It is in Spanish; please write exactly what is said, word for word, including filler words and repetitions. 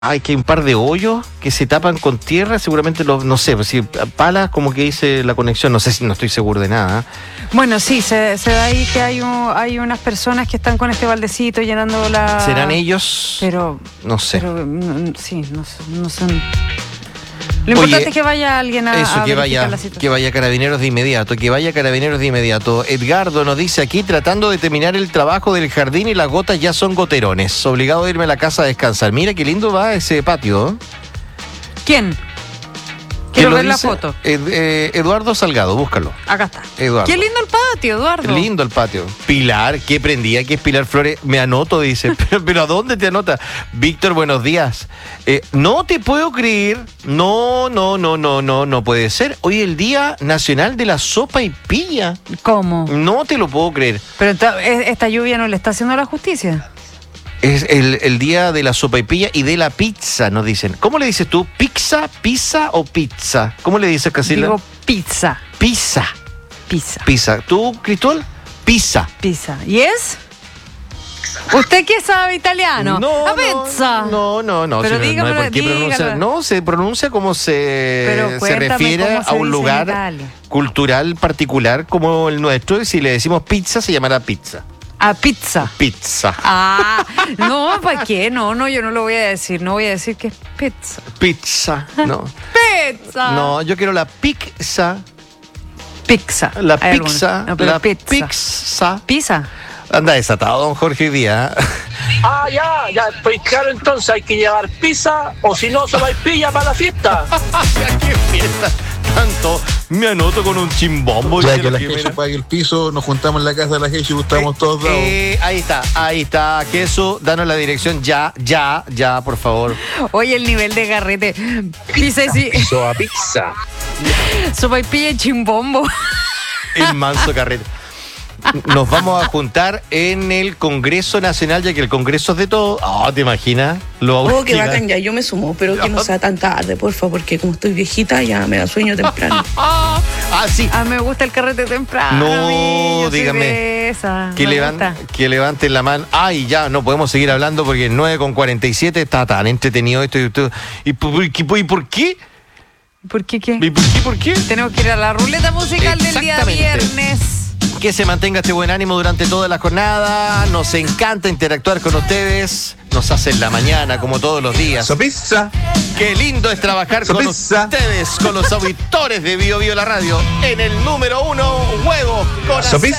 Hay que hay un par de hoyos que se tapan con tierra, seguramente los, no sé, si palas como que dice la conexión, no sé si no estoy seguro de nada. Bueno, sí, se, se da ahí que hay un, hay unas personas que están con este baldecito llenando la... ¿Serán ellos? Pero... No sé. Pero, no, sí, no, no son... Lo importante Oye, es que vaya alguien a, eso, a que verificar vaya, la situación. que vaya Carabineros de inmediato, que vaya Carabineros de inmediato. Edgardo nos dice aquí, tratando de terminar el trabajo del jardín y las gotas ya son goterones. Obligado a irme a la casa a descansar. Mira qué lindo va ese patio, ¿eh? ¿Quién? Quiero lo ver la dice? foto. Ed- eh, Eduardo Salgado, búscalo. Acá está. Eduardo. Qué lindo el patio, Eduardo. Lindo el patio. Pilar, ¿qué prendía? ¿Qué es Pilar Flores? Me anoto, dice. pero, pero ¿a dónde te anota? Víctor, buenos días. Eh, no te puedo creer. No, no, no, no, no, no puede ser. Hoy es el Día Nacional de la Sopa y Pilla. ¿Cómo? No te lo puedo creer. Pero enta- esta lluvia no le está haciendo la justicia. Es el, el Día de la Sopa y Pilla y de la pizza, nos dicen. ¿Cómo le dices tú? ¿Pizza, pizza o pizza? ¿Cómo le dices, Casila? Digo pizza. Pizza. Pizza. Pizza. ¿Tú, Cristóbal? Pizza. Pizza. ¿Y es? ¿Usted qué sabe italiano? No, La no, pizza. No, no, no. Pero si no, dígamelo, no hay por qué dígalo. pronunciar. No, se pronuncia como se, Pero se cuéntame refiere cómo se a un dice en lugar Italia. cultural particular como el nuestro. Y si le decimos pizza, se llamará pizza. A pizza. Pizza. Ah, no, ¿para qué? No, no, yo no lo voy a decir. No voy a decir que es pizza. Pizza. No. Pizza. No, yo quiero la pizza. Pizza. La Hay pizza. algunos. No, pero la pizza. pizza. Pizza. Anda desatado, don Jorge Díaz. Ah, ya, ya, pues claro, entonces hay que llevar pizza o si no, solo hay pilla para la fiesta. ¡Qué fiesta! Tanto me anoto con un chimbombo. Ya y que la quiero que Jesús me- pague el piso, nos juntamos en la casa de la Jesús, estamos todos dados. Eh, ahí está, ahí está. Queso, danos la dirección ya, ya, ya, por favor. Oye, el nivel de garrete. Pizza y sí. Soa pizza. Sopaipilla y chimbombo. El manso carrete. Nos vamos a juntar en el Congreso Nacional, ya que el Congreso es de todo. Ah, ¿te imaginas? Lo Oh, qué bacán, ya yo me sumo, pero que no sea tan tarde, por favor, porque como estoy viejita ya me da sueño temprano. Ah, sí. A mí me gusta el carrete temprano. No, a mí, yo soy dígame. de esa. Que, Me levan- gusta. que levanten la mano. Ay, ya, no podemos seguir hablando porque el nueve con cuarenta y siete está tan entretenido esto. ¿Y, esto. ¿Y, por, y por- y por qué? ¿Por qué qué? ¿Y por qué? ¿Por qué? Tenemos que ir a la ruleta musical del día Exactamente. viernes. Que se mantenga este buen ánimo durante toda la jornada. Nos encanta interactuar con ustedes. Nos hacen la mañana como todos los días. Sopizza. Qué lindo es trabajar con Sopizza. ustedes, con los auditores de Bio Bio la Radio. En el número uno, huevo con Sopizza.